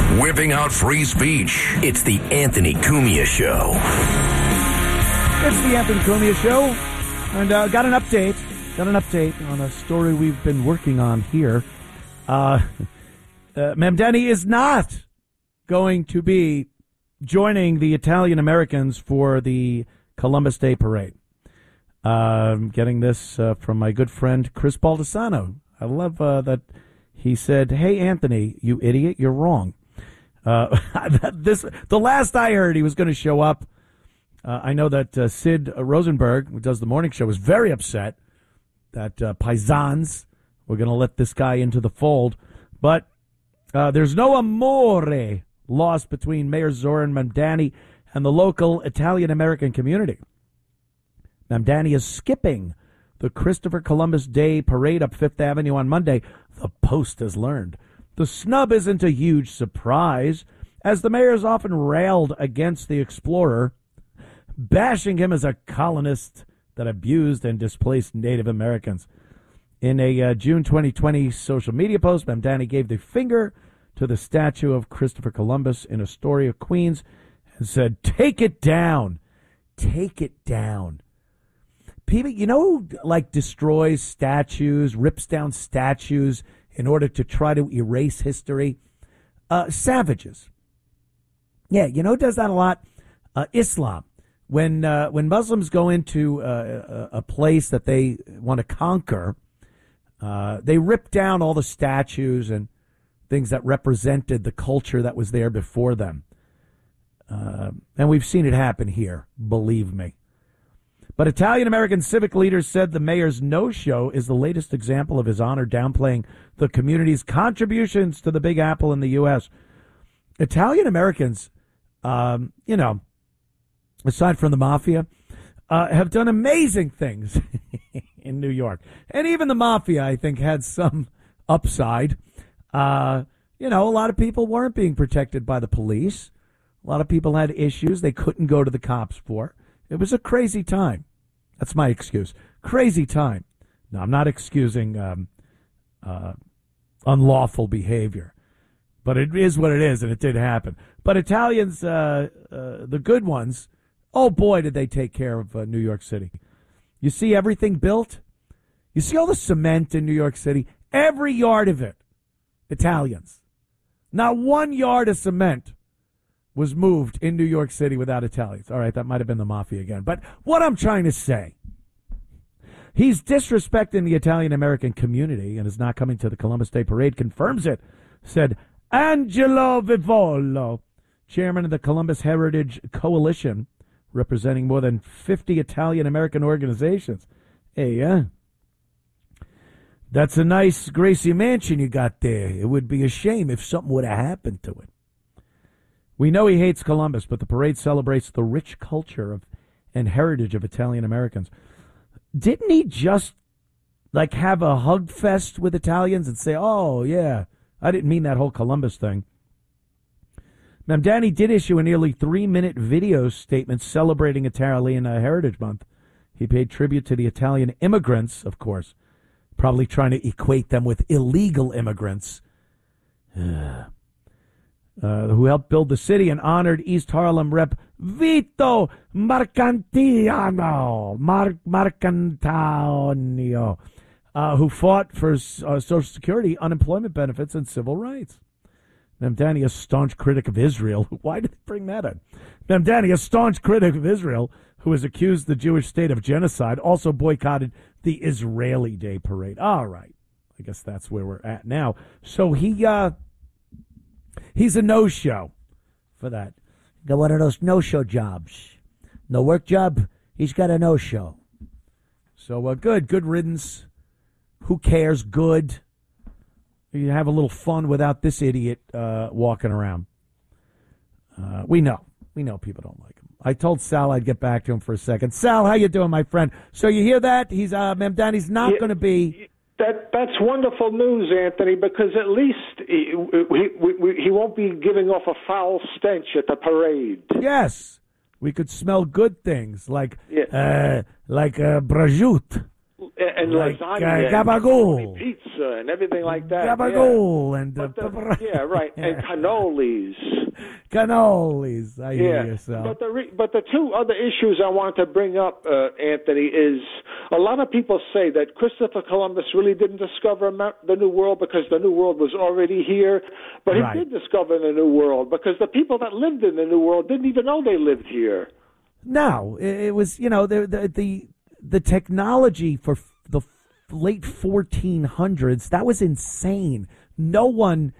Whipping out free speech. It's the Anthony Cumia Show. It's the Anthony Cumia Show. And got an update on a story we've been working on here. Mamdani is not going to be joining the Italian Americans for the Columbus Day Parade. Getting this from my good friend Chris Baldessano. I love that he said, "Hey, Anthony, you idiot, you're wrong." The last I heard, he was going to show up. I know that Sid Rosenberg, who does the morning show, was very upset that Paisans were going to let this guy into the fold. But there's no amore lost between Mayor Zoran Mamdani and the local Italian-American community. Mamdani is skipping the Christopher Columbus Day Parade up Fifth Avenue on Monday, the Post has learned. The snub isn't a huge surprise, as the mayor's often railed against the explorer, bashing him as a colonist that abused and displaced Native Americans. In a June 2020 social media post, Mamdani gave the finger to the statue of Christopher Columbus in Astoria, Queens, and said, "Take it down. Take it down." People, who destroys statues, rips down statues in order to try to erase history? Savages. Yeah, who does that a lot? Islam. When Muslims go into a place that they want to conquer, they rip down all the statues and things that represented the culture that was there before them. And we've seen it happen here, believe me. But Italian-American civic leaders said the mayor's no-show is the latest example of his honor downplaying the community's contributions to the Big Apple in the U.S. Italian-Americans, aside from the mafia, have done amazing things in New York. And even the mafia, I think, had some upside. A lot of people weren't being protected by the police. A lot of people had issues they couldn't go to the cops for. It was a crazy time. That's my excuse. Crazy time. No, I'm not excusing unlawful behavior. But it is what it is, and it did happen. But Italians, the good ones, oh boy, did they take care of New York City. You see everything built? You see all the cement in New York City? Every yard of it, Italians. Not 1 yard of cement was moved in New York City without Italians. All right, that might have been the mafia again. But what I'm trying to say, he's disrespecting the Italian-American community and is not coming to the Columbus Day Parade, confirms it, said Angelo Vivolo, chairman of the Columbus Heritage Coalition, representing more than 50 Italian-American organizations. Hey, that's a nice Gracie mansion you got there. It would be a shame if something would have happened to it. We know he hates Columbus, but the parade celebrates the rich culture and heritage of Italian Americans. Didn't he just have a hug fest with Italians and say, "Oh yeah, I didn't mean that whole Columbus thing"? Mamdani did issue a nearly 3-minute video statement celebrating Italian Heritage Month. He paid tribute to the Italian immigrants, of course, probably trying to equate them with illegal immigrants. Who helped build the city, and honored East Harlem Rep Vito Marcantonio, who fought for Social Security, unemployment benefits, and civil rights. Mamdani, a staunch critic of Israel. Why did they bring that in? Mamdani, a staunch critic of Israel, who has accused the Jewish state of genocide, also boycotted the Israeli Day Parade. All right. I guess that's where we're at now. So he's a no-show for that. Got one of those no-show jobs. No work job, he's got a no-show. So good riddance. Who cares? Good. You have a little fun without this idiot walking around. We know people don't like him. I told Sal I'd get back to him for a second. Sal, how you doing, my friend? So you hear that? He's Mamdani's not going to be. That's wonderful news, Anthony, because at least he won't be giving off a foul stench at the parade. Yes, we could smell good things like prosciutto. and like, lasagna, gabagool, and pizza, and everything like that. Gabagool, yeah. and yeah, right, and cannolis. Cannolis. I hear you, so. But the two other issues I want to bring up, Anthony, is a lot of people say that Christopher Columbus really didn't discover the New World because the New World was already here, but he did discover the New World because the people that lived in the New World didn't even know they lived here. No, it was, the technology for the late 1400s, that was insane. No one